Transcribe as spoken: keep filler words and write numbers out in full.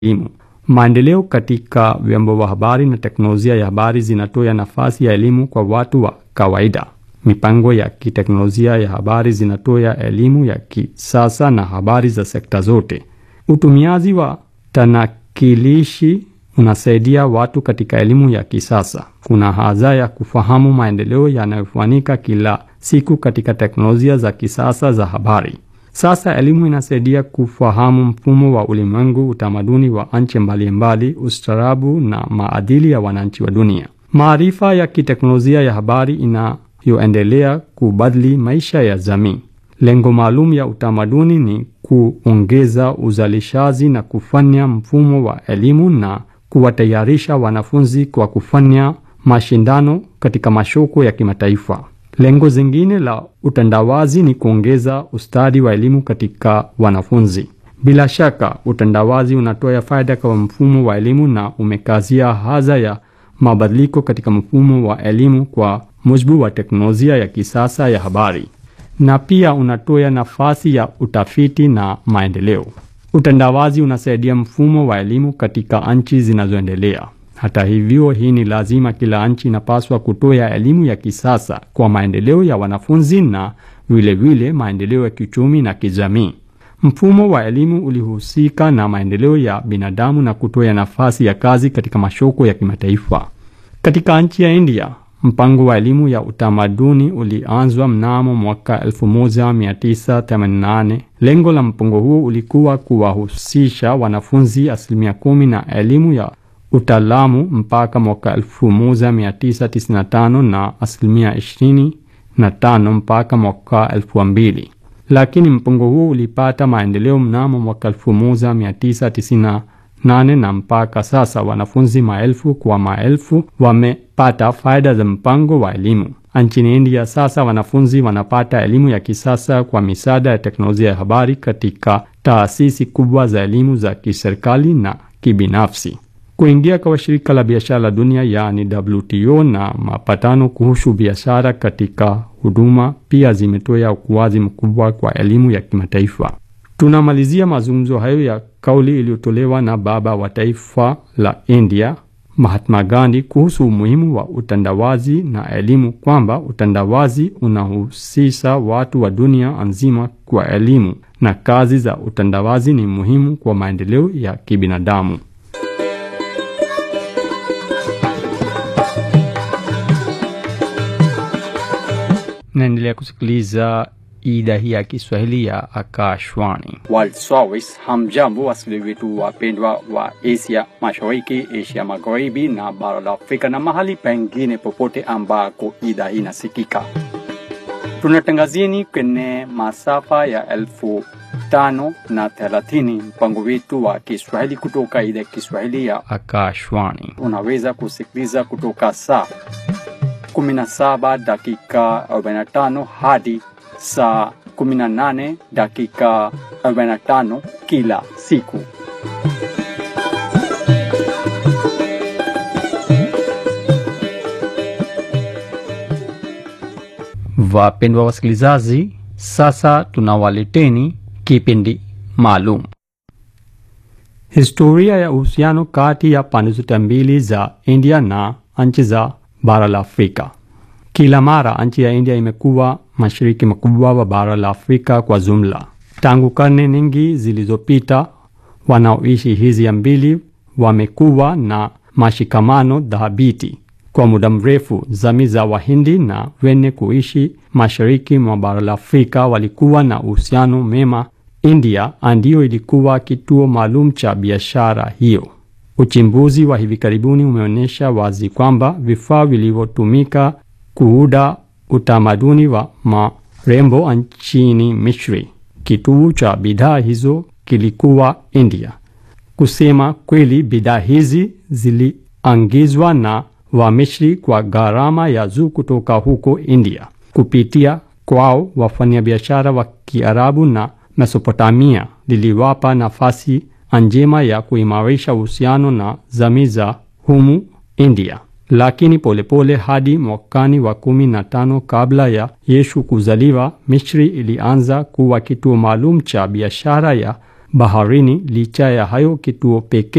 elimu. Maendeleo katika vyombo vya habari na teknolojia ya habari zinatoa nafasi ya elimu kwa watu wa kawaida. Mipango ya kiteknolojia ya habari zinatoa elimu ya kisasa na habari za sekta zote. Utumiaji wa tanakilishi unasaidia watu katika elimu ya kisasa. Kuna haja ya kufahamu maendeleo yanayofanyika kila siku katika teknolojia za kisasa za habari. Sasa elimu inasaidia kufahamu mfumo wa ulimwengu, utamaduni wa nchi mbalimbali, ustaarabu na maadili ya wananchi wa dunia. Maarifa ya kiteknolojia ya habari inayoendelea kubadili maisha ya jamii. Lengo maalum ya utamaduni ni kuongeza uzalishaji na kufanya mfumo wa elimu na kuwatayarisha wanafunzi kwa kufanya mashindano katika masoko ya kimataifa. Lengo zingine la utandawazi ni kuongeza ustadi wa elimu katika wanafunzi. Bila shaka, utandawazi unatoa faida kwa mfumo wa elimu na umekazia haja ya mabadiliko katika mfumo wa elimu kwa mujibu wa teknolojia ya kisasa ya habari. Na pia unatoa nafasi ya utafiti na maendeleo. Utandawazi unasaidia mfumo wa elimu katika nchi zinazoendelea. Hata hivyo, hii ni lazima. Kila nchi inapaswa kutoa elimu ya kisasa kwa maendeleo ya wanafunzi na vile vile maendeleo ya kiuchumi na kijamii. Mfumo wa elimu ulihusika na maendeleo ya binadamu na kutoa nafasi ya kazi katika masoko ya kimataifa. Katika nchi ya India, mpango wa elimu ya utamaduni ulianzwa mnamo mwaka elfu moja mia tisa themanini na nane. Lengo la mpango huo ulikuwa kuwahusisha wanafunzi asilimia kumi na elimu ya utaalamu mpaka mwaka elfu moja mia tisa tisini na tano na asilimia ishirini na tano mpaka mwaka elfu mbili. Lakini mpango huo ulipata maendeleo mnamo mwaka elfu moja mia tisa tisini na nane na mpaka sasa wanafunzi maelfu kwa maelfu wamepata faida za mpango wa elimu. Nchini India sasa wanafunzi wanapata elimu ya kisasa kwa misaada ya teknolojia ya habari katika taasisi kubwa za elimu za kiserikali na kibinafsi. Kuingia kwa shirika la biashara la dunia yani W T O na mapatano kuhusu biashara katika huduma pia zimetoa ukuaji mkubwa kwa elimu ya kimataifa. Tunamalizia mazungumzo hayo ya kauli iliyotolewa na baba wa taifa la India Mahatma Gandhi kuhusu umuhimu wa utandawazi na elimu, kwamba utandawazi unahusisha watu wa dunia nzima kwa elimu na kazi za utandawazi ni muhimu kwa maendeleo ya kibinadamu. Naendelea kusikiliza idhaa hii ya Kiswahili ya Akashwani. World Service. Hamjambo wasikilizaji wetu wapendwa wa Asia Mashariki, Asia Magharibi na bara la Afrika na mahali pengine popote ambako idhaa hii inasikika. Tunatangazieni kwenye masafa ya elfu tano na thelathini mpango wetu wa Kiswahili kutoka idhaa ya Kiswahili ya Akashwani. Unaweza kusikiliza kutoka saa kumi na saba dakika arobaini na tano hadi saa kumi na nane dakika arobaini na tano kila siku. Wapendwa wasikilizaji, sasa tunawaleteni kipindi maalum. Historia ya uhusiano kati ya pande zote mbili za India na nchi za bara la Afrika. Kila mara nchi ya India imekuwa mashiriki makubwa wa bara la Afrika kwa jumla. Tangu karne nyingi zilizopita, wanaoishi hizi mbili wamekuwa na mashikamano dhabiti. Kwa muda mrefu, jamii za Wahindi na wenye kuishi mashariki mwa bara la Afrika walikuwa na uhusiano mema. India ndio ilikuwa kituo maalum cha biashara hiyo. Uchimbuzi wa hivi karibuni umeonyesha wazi kwamba vifaa vilivyotumika kuunda utamaduni wa marembo nchini Misri, kituo cha bidhaa hizo kilikuwa India. Kusema kweli, bidhaa hizi ziliangizwa na wa Misri kwa gharama ya juu kutoka huko India. Kupitia kwao, wafanyabiashara wa Kiarabu na Mesopotamia liliwapa nafasi njema ya kuimarisha uhusiano na jamii za humu India. Lakini polepole hadi mwakani wa kumi na tano kabla ya Yesu kuzaliwa, Misri ilianza kuwa kituo maalum cha biashara ya baharini. Licha ya hayo, kituo pekee